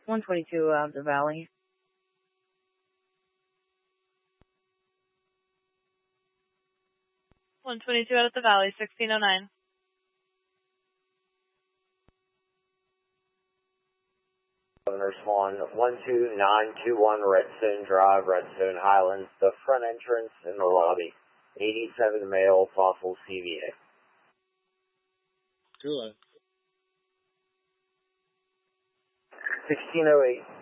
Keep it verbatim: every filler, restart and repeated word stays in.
one twenty-two out of the Valley. one twenty-two out of the Valley, sixteen oh nine. Governor Swan, one two nine two one Redstone Drive, Redstone Highlands, the front entrance in the lobby. eighty-seven male, fossil C V A. Good. sixteen oh eight.